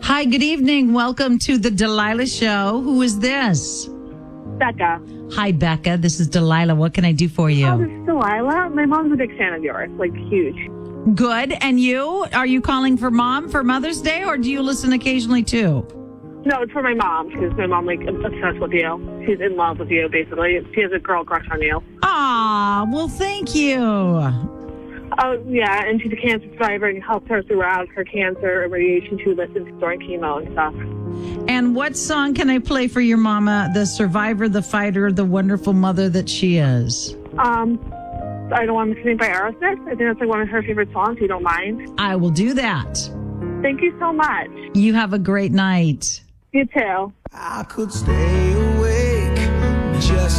Hi, good evening. Welcome to the Delilah Show. Who is this? Becca. Hi, Becca. This is Delilah. What can I do for you? Oh, this is Delilah. My mom's a big fan of yours, like huge. Good. And you? Are you calling for Mom for Mother's Day, or do you listen occasionally too? No, it's for my mom because my mom like obsessed with you. She's in love with you, basically. She has a girl crush on you. Ah, well, thank you. Oh yeah, and she's a cancer survivor and helped her throughout her cancer and radiation treatment during chemo and stuff. And what song can I play for your mama, the survivor, the fighter, the wonderful mother that she is? I don't want to sing by Aerosmith. I think that's like one of her favorite songs. If you don't mind. I will do that. Thank you so much. You have a great night. You too. I could stay awake just